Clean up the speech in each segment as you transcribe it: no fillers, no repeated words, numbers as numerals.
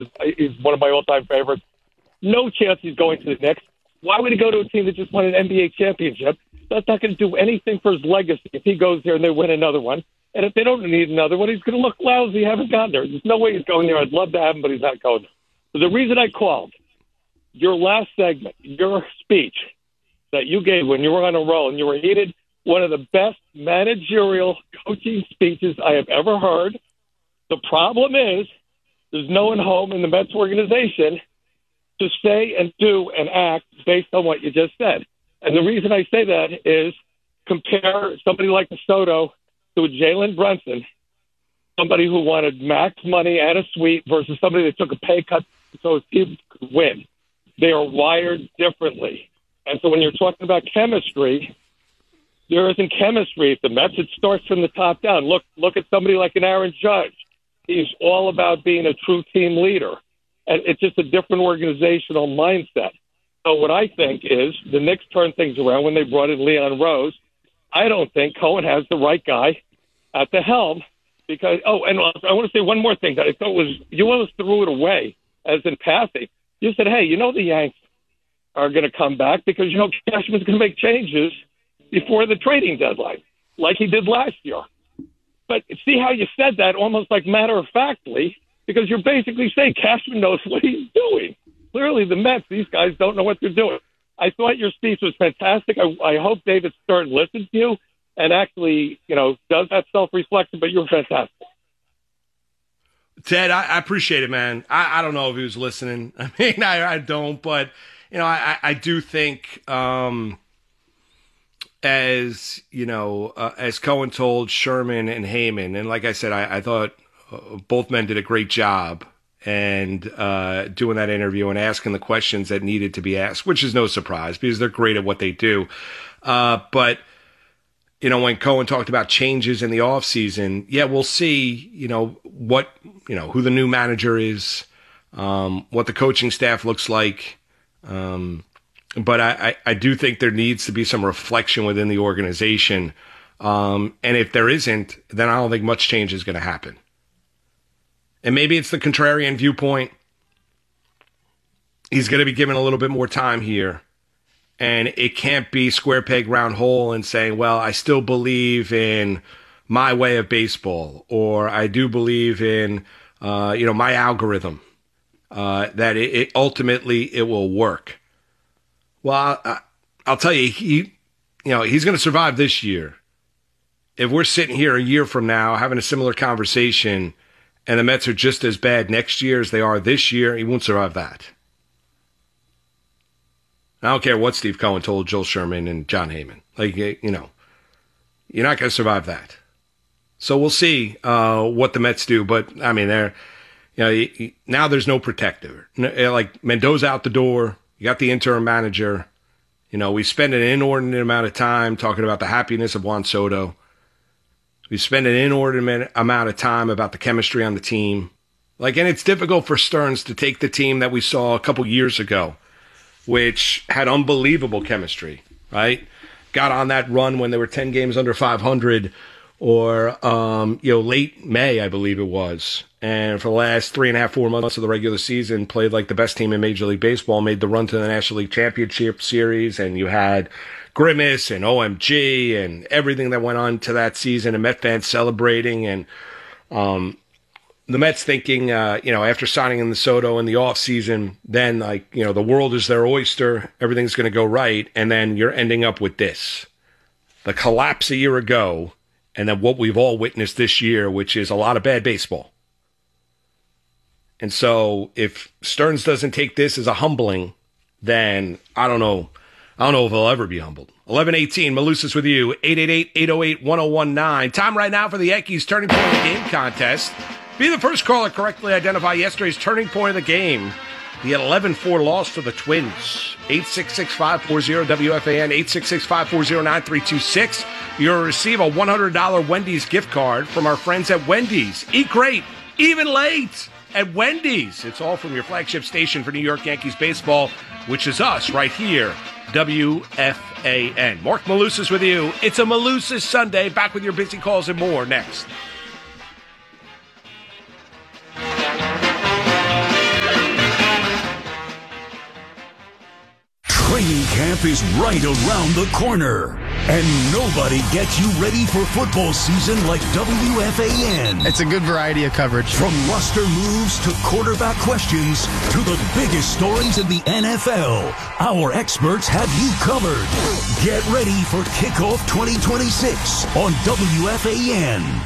He's one of my all-time favorites. No chance he's going to the Knicks. Why would he go to a team that just won an NBA championship? That's not going to do anything for his legacy if he goes there and they win another one. And if they don't need another one, he's going to look lousy. Haven't gotten there. There's no way he's going there. I'd love to have him, but he's not going there. So the reason I called, your last segment, your speech that you gave when you were on a roll and you were heated, one of the best managerial coaching speeches I have ever heard. The problem is there's no one home in the Mets organization to say and do and act based on what you just said. And the reason I say that is compare somebody like Soto to a Jalen Brunson, somebody who wanted max money and a suite versus somebody that took a pay cut so his team could win. They are wired differently. And so when you're talking about chemistry, there isn't chemistry. If the Mets, it starts from the top down. Look at somebody like an Aaron Judge. He's all about being a true team leader. And it's just a different organizational mindset. So what I think is the Knicks turned things around when they brought in Leon Rose. I don't think Cohen has the right guy at the helm because, and I want to say one more thing that I thought was, you almost threw it away as in passing. You said, hey, the Yanks are going to come back because, Cashman's going to make changes before the trading deadline, like he did last year. But see how you said that almost like matter-of-factly, because you're basically saying Cashman knows what he's doing. Clearly, the Mets, these guys don't know what they're doing. I thought your speech was fantastic. I hope David Stern listens to you and actually, does that self-reflection, but you're fantastic. Ted, I appreciate it, man. I don't know if he was listening. I mean, I don't, but, I do think, as Cohen told Sherman and Heyman, and like I said, I thought both men did a great job and doing that interview and asking the questions that needed to be asked, which is no surprise because they're great at what they do. But, when Cohen talked about changes in the offseason, we'll see, who the new manager is, what the coaching staff looks like. But I do think there needs to be some reflection within the organization. And if there isn't, then I don't think much change is going to happen. And maybe it's the contrarian viewpoint. He's going to be given a little bit more time here. And it can't be square peg, round hole and saying, well, I still believe in my way of baseball, or I do believe in, my algorithm, that it ultimately it will work. Well, I'll tell you, he's going to survive this year. If we're sitting here a year from now having a similar conversation and the Mets are just as bad next year as they are this year, he won't survive that. I don't care what Steve Cohen told Joel Sherman and John Heyman. You're not going to survive that. So we'll see what the Mets do. But, I mean, now there's no protector. Like Mendoza out the door. You got the interim manager. We spend an inordinate amount of time talking about the happiness of Juan Soto. We spend an inordinate amount of time about the chemistry on the team. And it's difficult for Stearns to take the team that we saw a couple years ago, which had unbelievable chemistry, right? Got on that run when they were 10 games under 500 or, late May, I believe it was. And for the last 3.5, 4 months of the regular season, played like the best team in Major League Baseball, made the run to the National League Championship Series, and you had Grimace and OMG and everything that went on to that season, and Met fans celebrating, and the Mets thinking, after signing in the Soto in the offseason, then, the world is their oyster, everything's going to go right, and then you're ending up with this. The collapse a year ago, and then what we've all witnessed this year, which is a lot of bad baseball. And so if Stearns doesn't take this as a humbling, then I don't know if he'll ever be humbled. 11:18, Malusis with you, 888-808-1019. Time right now for the Yankees Turning Point of the Game contest. Be the first caller to correctly identify yesterday's turning point of the game, the 11-4 loss to the Twins. 866-540-WFAN, 866-540-9326. You'll receive a $100 Wendy's gift card from our friends at Wendy's. Eat great, even late at Wendy's. It's all from your flagship station for New York Yankees baseball, which is us right here, WFAN. Mark Malusis with you. It's a Malusis Sunday. Back with your busy calls and more next. championship is right around the corner. And nobody gets you ready for football season like WFAN. It's a good variety of coverage. From roster moves to quarterback questions to the biggest stories in the NFL, our experts have you covered. Get ready for Kickoff 2026 on WFAN.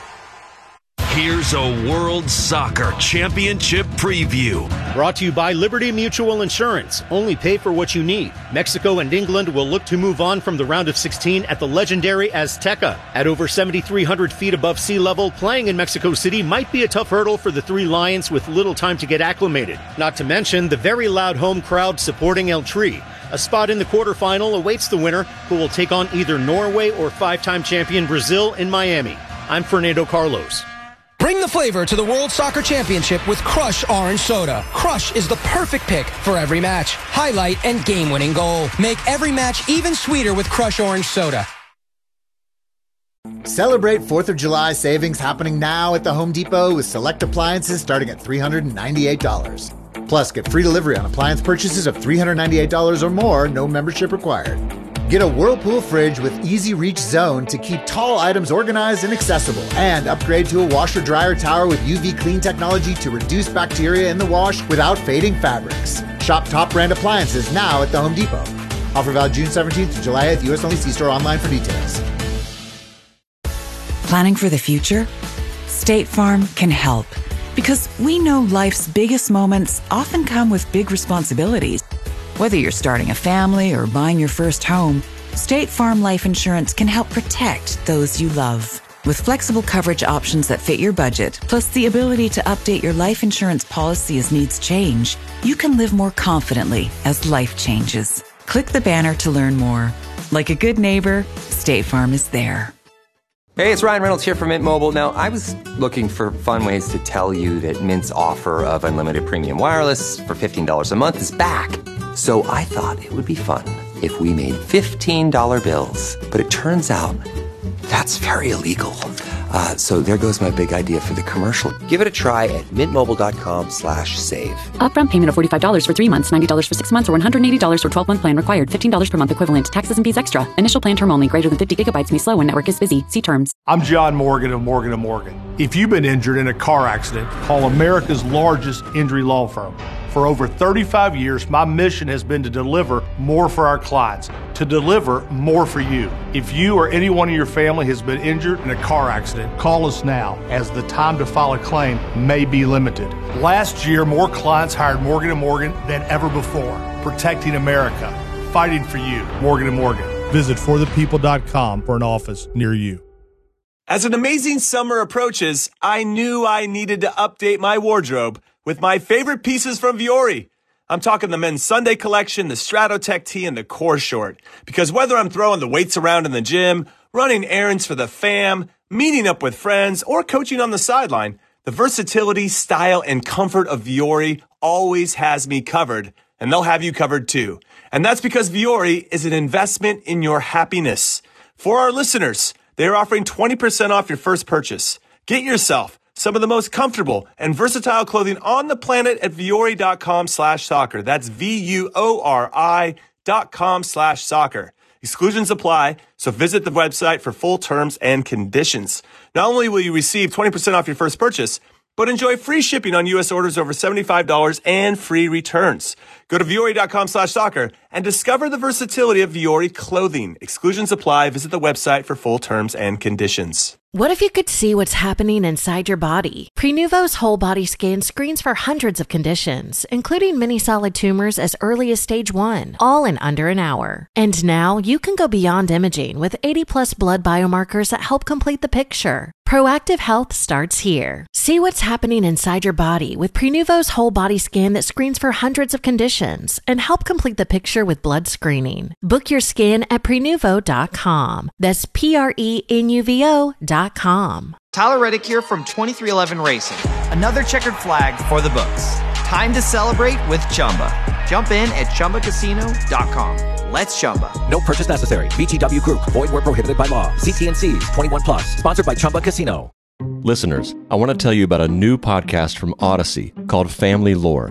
Here's a World Soccer Championship preview. Brought to you by Liberty Mutual Insurance. Only pay for what you need. Mexico and England will look to move on from the round of 16 at the legendary Azteca. At over 7,300 feet above sea level, playing in Mexico City might be a tough hurdle for the Three Lions with little time to get acclimated. Not to mention the very loud home crowd supporting El Tri. A spot in the quarterfinal awaits the winner, who will take on either Norway or five-time champion Brazil in Miami. I'm Fernando Carlos. Bring the flavor to the World Soccer Championship with Crush Orange Soda. Crush is the perfect pick for every match, highlight, and game-winning goal. Make every match even sweeter with Crush Orange Soda. Celebrate 4th of July savings happening now at the Home Depot with select appliances starting at $398. Plus, get free delivery on appliance purchases of $398 or more, no membership required. Get a Whirlpool fridge with easy reach zone to keep tall items organized and accessible. And upgrade to a washer-dryer tower with UV clean technology to reduce bacteria in the wash without fading fabrics. Shop top brand appliances now at the Home Depot. Offer valid June 17th to July 8th. U.S. only. See store online for details. Planning for the future? State Farm can help. Because we know life's biggest moments often come with big responsibilities. Whether you're starting a family or buying your first home, State Farm Life Insurance can help protect those you love. With flexible coverage options that fit your budget, plus the ability to update your life insurance policy as needs change, you can live more confidently as life changes. Click the banner to learn more. Like a good neighbor, State Farm is there. Hey, it's Ryan Reynolds here from Mint Mobile. Now, I was looking for fun ways to tell you that Mint's offer of unlimited premium wireless for $15 a month is back. So I thought it would be fun if we made $15 bills. But it turns out that's very illegal. So there goes my big idea for the commercial. Give it a try at mintmobile.com/save. Upfront payment of $45 for 3 months, $90 for 6 months, or $180 for 12-month plan required. $15 per month equivalent. Taxes and fees extra. Initial plan term only. Greater than 50 gigabytes may slow when network is busy. See terms. I'm John Morgan of Morgan & Morgan. If you've been injured in a car accident, call America's largest injury law firm. For over 35 years, my mission has been to deliver more for our clients, to deliver more for you. If you or anyone in your family has been injured in a car accident, call us now, as the time to file a claim may be limited. Last year, more clients hired Morgan & Morgan than ever before, protecting America, fighting for you. Morgan & Morgan. Visit forthepeople.com for an office near you. As an amazing summer approaches, I knew I needed to update my wardrobe with my favorite pieces from Vuori. I'm talking the men's Sunday collection, the Stratotech tee, and the core short. Because whether I'm throwing the weights around in the gym, running errands for the fam, meeting up with friends, or coaching on the sideline, the versatility, style, and comfort of Vuori always has me covered, and they'll have you covered too. And that's because Vuori is an investment in your happiness. For our listeners, they're offering 20% off your first purchase. Get yourself some of the most comfortable and versatile clothing on the planet at Vuori.com/soccer. That's VUORI.com/soccer. Exclusions apply, so visit the website for full terms and conditions. Not only will you receive 20% off your first purchase, but enjoy free shipping on U.S. orders over $75 and free returns. Go to Vuori.com/soccer and discover the versatility of Vuori clothing. Exclusions apply. Visit the website for full terms and conditions. What if you could see what's happening inside your body? Prenuvo's whole body scan screens for hundreds of conditions, including many solid tumors as early as stage 1, all in under an hour. And now you can go beyond imaging with 80+ blood biomarkers that help complete the picture. Proactive health starts here. See what's happening inside your body with Prenuvo's whole body scan that screens for hundreds of conditions and help complete the picture with blood screening. Book your scan at Prenuvo.com. That's Prenuvo.com. Tyler Reddick here from 2311 Racing. Another checkered flag for the books. Time to celebrate with Chumba. Jump in at ChumbaCasino.com. Let's Chumba. No purchase necessary. VGW Group. Void where prohibited by law. CT&Cs. 21+. Sponsored by Chumba Casino. Listeners, I want to tell you about a new podcast from Odyssey called Family Lore.